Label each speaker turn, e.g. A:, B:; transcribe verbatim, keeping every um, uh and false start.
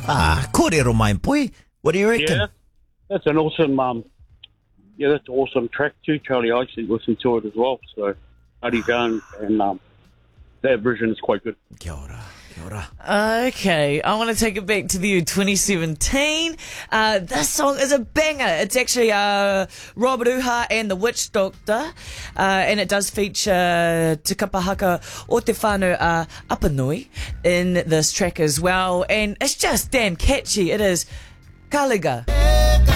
A: Ah, kōrero mai pui. What do you reckon?
B: Yeah, that's an awesome, um, yeah, that's an awesome track too, Charlie. I actually listened to it as well. So, Buddy Jones, and um, that version is quite good.
A: Kia ora, kia ora.
C: Okay, I want to take it back to the year twenty seventeen. Uh, this song is a banger. It's actually uh, Robert Uha and the Witch Doctor, uh, and it does feature Te Kapahaka o Te Whānau uh, Apanui in this track as well. And it's just damn catchy. It is Kaliga.